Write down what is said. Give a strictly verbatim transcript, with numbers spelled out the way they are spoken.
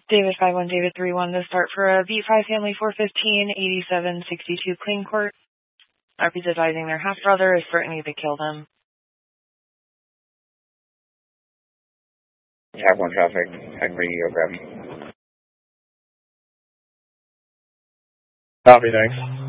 David five one, David three one to start for a V five family four fifteen, eighty-seven sixty-two Clean Court. R P's advising their half-brother is threatening to kill them. Have one traffic, Henry Radio Grab. Copy, thanks.